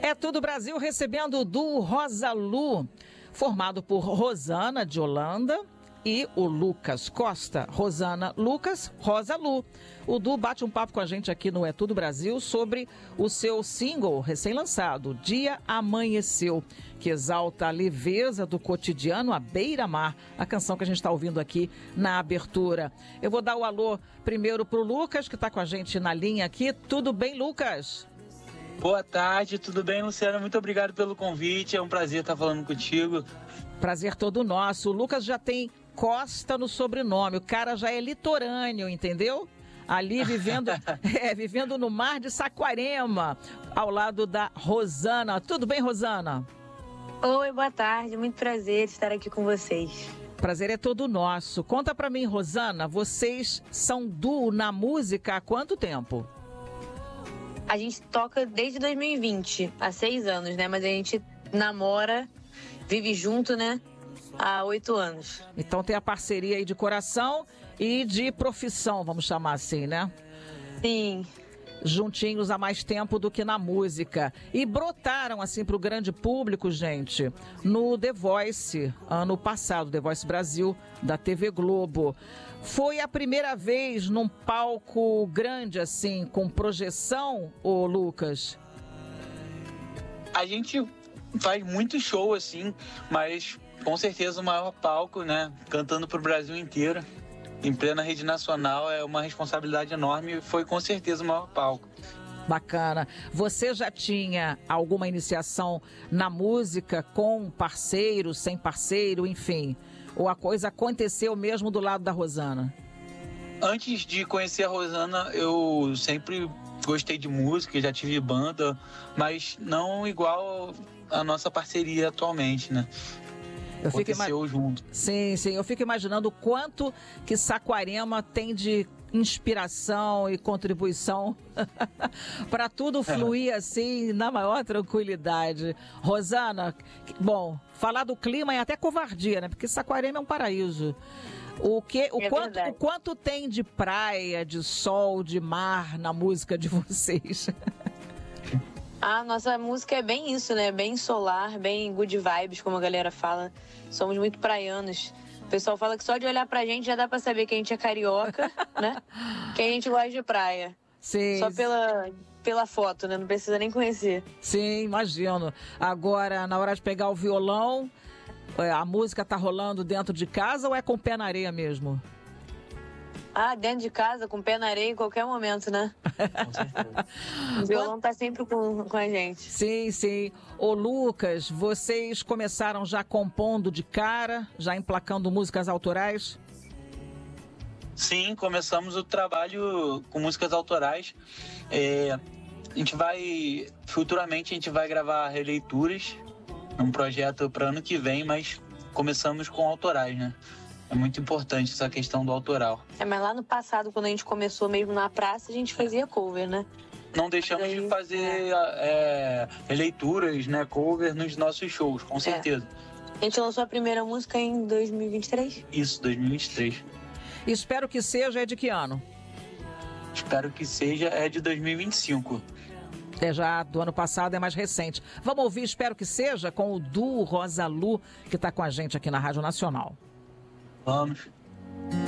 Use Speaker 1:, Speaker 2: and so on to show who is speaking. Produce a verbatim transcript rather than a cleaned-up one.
Speaker 1: É Tudo Brasil recebendo o duo Rosa Lu, formado por Rosana de Holanda e o Lucas Costa. Rosana, Lucas, Rosa Lu. O duo bate um papo com a gente aqui no É Tudo Brasil sobre o seu single recém-lançado, Dia Amanheceu, que exalta a leveza do cotidiano à beira-mar, a canção que a gente está ouvindo aqui na abertura. Eu vou dar o alô primeiro para o Lucas, que está com a gente na linha aqui. Tudo bem, Lucas?
Speaker 2: Boa tarde, tudo bem, Luciana? Muito obrigado pelo convite, é um prazer estar falando contigo.
Speaker 1: Prazer todo nosso. O Lucas já tem Costa no sobrenome, o cara já é litorâneo, entendeu? Ali vivendo, é, vivendo no mar de Saquarema, ao lado da Rosana. Tudo bem, Rosana?
Speaker 3: Oi, boa tarde, muito prazer estar aqui com vocês.
Speaker 1: Prazer é todo nosso. Conta pra mim, Rosana, vocês são duo na música há quanto tempo?
Speaker 3: A gente toca desde dois mil e vinte, há seis anos, né? Mas a gente namora, vive junto, né? Há oito anos.
Speaker 1: Então tem a parceria aí de coração e de profissão, vamos chamar assim, né?
Speaker 3: Sim.
Speaker 1: Juntinhos há mais tempo do que na música. E brotaram, assim, para o grande público, gente, no The Voice, ano passado, The Voice Brasil, da T V Globo. Foi a primeira vez num palco grande, assim, com projeção, ô Lucas?
Speaker 2: A gente faz muito show, assim, mas com certeza o maior palco, né? Cantando pro Brasil inteiro, em plena rede nacional, é uma responsabilidade enorme e foi com certeza o maior palco.
Speaker 1: Bacana. Você já tinha alguma iniciação na música com parceiro, sem parceiro, enfim? Ou a coisa aconteceu mesmo do lado da Rosana?
Speaker 2: Antes de conhecer a Rosana, eu sempre gostei de música, já tive banda, mas não igual a nossa parceria atualmente, né?
Speaker 1: Eu fico
Speaker 2: Aconteceu
Speaker 1: ima...
Speaker 2: junto.
Speaker 1: Sim, sim. Eu fico imaginando o quanto que Saquarema tem de inspiração e contribuição para tudo fluir assim na maior tranquilidade. Rosana, bom, falar do clima é até covardia, né? Porque Saquarema é um paraíso. O, que, o,
Speaker 3: é
Speaker 1: quanto, o quanto tem de praia, de sol, de mar na música de vocês?
Speaker 3: A nossa música é bem isso, né? Bem solar, bem good vibes, como a galera fala. Somos muito praianos. O pessoal fala que só de olhar pra gente já dá pra saber que a gente é carioca, né? Que a gente gosta de praia.
Speaker 1: Sim.
Speaker 3: Só pela, pela foto, né? Não precisa nem conhecer.
Speaker 1: Sim, imagino. Agora, na hora de pegar o violão, a música tá rolando dentro de casa ou é com o pé na areia mesmo?
Speaker 3: Ah, dentro de casa, com o pé na areia em qualquer momento, né?
Speaker 2: Com certeza.
Speaker 3: O violão tá sempre com, com a gente.
Speaker 1: Sim, sim. Ô Lucas, vocês começaram já compondo de cara, já emplacando músicas autorais?
Speaker 2: Sim, começamos o trabalho com músicas autorais. É, a gente vai, futuramente a gente vai gravar releituras, um projeto para ano que vem, mas começamos com autorais, né? É muito importante essa questão do autoral.
Speaker 3: É, mas lá no passado, quando a gente começou mesmo na praça, a gente fazia cover, né?
Speaker 2: Não deixamos
Speaker 3: Aí,
Speaker 2: de fazer é, releituras, né, cover nos nossos shows, com certeza.
Speaker 3: É. A gente lançou a primeira música em dois mil e vinte e três?
Speaker 2: Isso, dois mil e vinte e três.
Speaker 1: Espero que seja, é de que ano?
Speaker 2: Espero que seja, é de dois mil e vinte e cinco.
Speaker 1: É já do ano passado, é mais recente. Vamos ouvir, espero que seja, com o duo Rosa Lu, que está com a gente aqui na Rádio Nacional.
Speaker 2: Vamos.